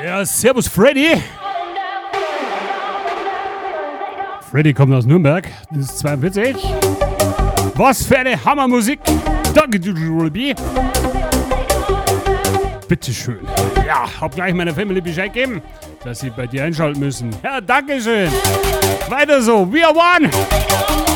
Ja, servus Freddy. Freddy kommt aus Nürnberg, das ist 42. Was für eine Hammermusik. Danke, Ruby. Bitteschön. Ja, hab gleich meiner Family Bescheid gegeben, dass sie bei dir einschalten müssen. Ja, danke schön. Weiter so. We are one.